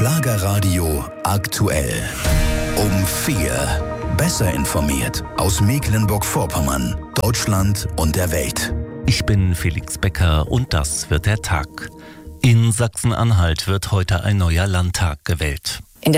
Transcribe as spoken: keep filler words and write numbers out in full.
Schlagerradio aktuell. Um vier. Besser informiert aus Mecklenburg-Vorpommern, Deutschland und der Welt. Ich bin Felix Becker und das wird der Tag. In Sachsen-Anhalt wird heute ein neuer Landtag gewählt.